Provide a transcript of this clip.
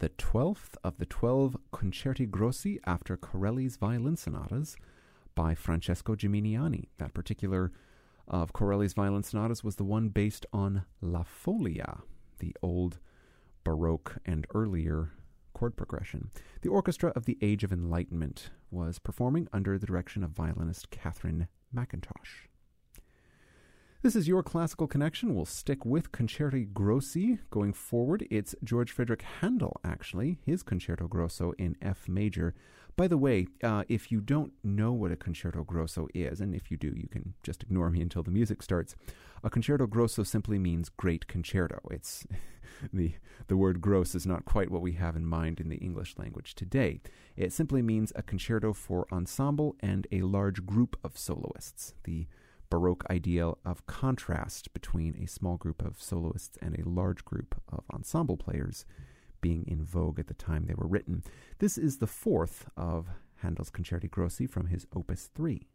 the 12th of the 12 Concerti Grossi after Corelli's violin sonatas by Francesco Gimignani. That particular of Corelli's violin sonatas was the one based on La Folia, the old Baroque and earlier chord progression. The orchestra of the Age of Enlightenment was performing under the direction of violinist Catherine McIntosh. This is your classical connection. We'll stick with Concerti Grossi going forward. It's George Friedrich Handel, actually, his Concerto Grosso in F major. By the way, if you don't know what a Concerto Grosso is, and if you do, you can just ignore me until the music starts. A Concerto Grosso simply means great concerto. It's the word gross is not quite what we have in mind in the English language today. It simply means a concerto for ensemble and a large group of soloists. The Baroque ideal of contrast between a small group of soloists and a large group of ensemble players being in vogue at the time they were written. This is the fourth of Handel's Concerti Grossi from his Opus 3.